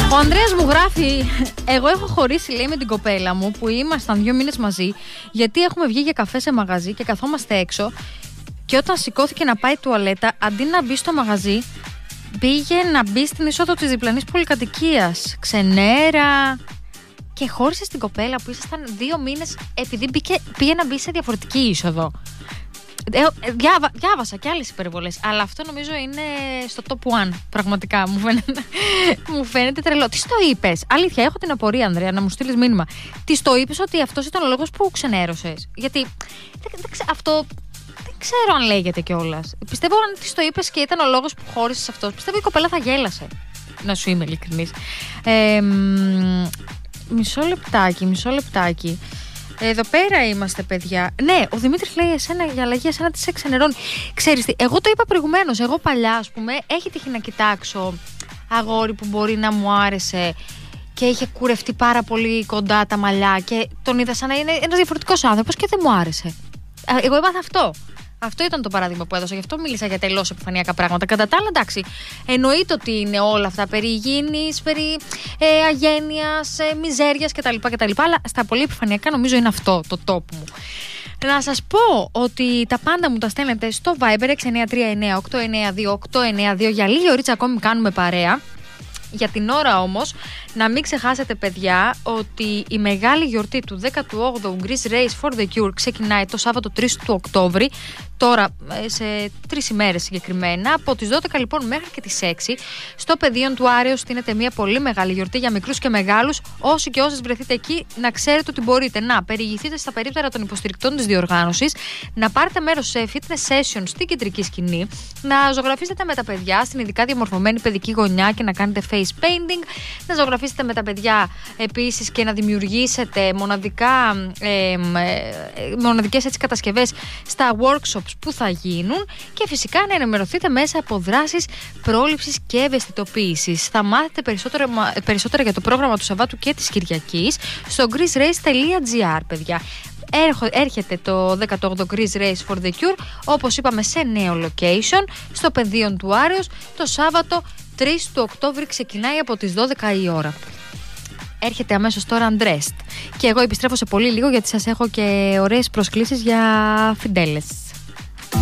Ο Ανδρέας μου γράφει: εγώ έχω χωρίσει, λέει, με την κοπέλα μου που ήμασταν 2 μήνες μαζί, γιατί έχουμε βγει για καφέ σε μαγαζί και καθόμαστε έξω. Και όταν σηκώθηκε να πάει τουαλέτα, αντί να μπει στο μαγαζί, πήγε να μπει στην είσοδο της διπλανής πολυκατοικίας. Ξενέρα. Και χώρισε την κοπέλα που ήσασταν 2 μήνες επειδή πήγε να μπει σε διαφορετική είσοδο. Διάβασα και άλλες υπερβολές, αλλά αυτό νομίζω είναι στο top 1. Πραγματικά μου φαίνεται τρελό. Τι το είπες? Αλήθεια, έχω την απορία, Ανδρέα, να μου στείλεις μήνυμα. Τι το είπες ότι αυτός ήταν ο λόγος που ξενέρωσες? Γιατί αυτό δεν ξέρω αν λέγεται κιόλας. Πιστεύω αν τη το είπες και ήταν ο λόγος που χώρισες αυτός, πιστεύω η κοπέλα θα γέλασε. Να σου είμαι ειλικρινής. Μισό λεπτάκι. Εδώ πέρα είμαστε, παιδιά. Ναι, ο Δημήτρης λέει για αλλαγή εσένα τι σε ξενερώνει. Ξέρεις τι, εγώ το είπα προηγουμένως. Εγώ παλιά, ας πούμε, έχει τύχει να κοιτάξω αγόρι που μπορεί να μου άρεσε και είχε κουρευτεί πάρα πολύ κοντά τα μαλλιά και τον είδα σαν να είναι ένας διαφορετικός άνθρωπος και δεν μου άρεσε. Εγώ έμαθα αυτό. Αυτό ήταν το παράδειγμα που έδωσα, γι' αυτό μίλησα για τελώς επιφανειακά πράγματα. Κατά τα άλλα, εντάξει, εννοείται ότι είναι όλα αυτά περί υγιεινής, περί αγένειας, μιζέριας κτλ. Αλλά στα πολύ επιφανειακά νομίζω είναι αυτό το top μου. Να σας πω ότι τα πάντα μου τα στέλνετε στο Viber 6939892 για λίγη ωρίτσα ακόμη κάνουμε παρέα. Για την ώρα όμως, να μην ξεχάσετε, παιδιά, ότι η μεγάλη γιορτή του 18ου Greece Race for the Cure ξεκινάει το Σάββατο 3 του Οκτώβρη, τώρα σε 3 ημέρες συγκεκριμένα, από τις 12 λοιπόν μέχρι και τις 6. Στο πεδίο του Άρεως στείνεται μια πολύ μεγάλη γιορτή για μικρούς και μεγάλους. Όσοι και όσες βρεθείτε εκεί, να ξέρετε ότι μπορείτε να περιηγηθείτε στα περίπτερα των υποστηρικτών της διοργάνωσης, να πάρετε μέρος σε fitness session στην κεντρική σκηνή, να ζωγραφίσετε με τα παιδιά στην ειδικά διαμορφωμένη παιδική γωνιά και να κάνετε face painting, να ζωγραφίσετε με τα παιδιά επίσης και να δημιουργήσετε μοναδικές έτσι κατασκευές στα workshops που θα γίνουν και φυσικά να ενημερωθείτε μέσα από δράσεις πρόληψης και ευαισθητοποίησης. Θα μάθετε περισσότερα για το πρόγραμμα του Σαββάτου και της Κυριακής στο greecerace.gr, παιδιά. Έρχεται το 18ο Greece Race for the Cure, όπως είπαμε, σε νέο location στο πεδίο του Άρεως. Το Σάββατο 3 του Οκτώβρη ξεκινάει από τις 12 η ώρα. Έρχεται αμέσως τώρα Undressed. Και εγώ επιστρέφω σε πολύ λίγο, γιατί σας έχω και ωραίες προσκλήσεις για φιντέλες.